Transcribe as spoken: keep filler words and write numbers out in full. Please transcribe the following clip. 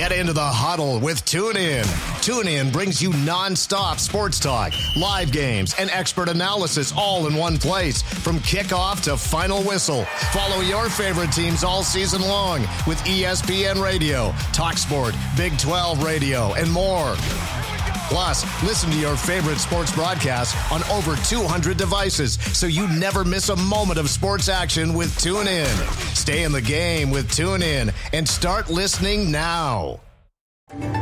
Get into the huddle with TuneIn. TuneIn brings you nonstop sports talk, live games, and expert analysis all in one place from kickoff to final whistle. Follow your favorite teams all season long with E S P N Radio, TalkSport, Big twelve Radio, and more. Plus, listen to your favorite sports broadcasts on over two hundred devices so you never miss a moment of sports action with TuneIn. Stay in the game with TuneIn and start listening now.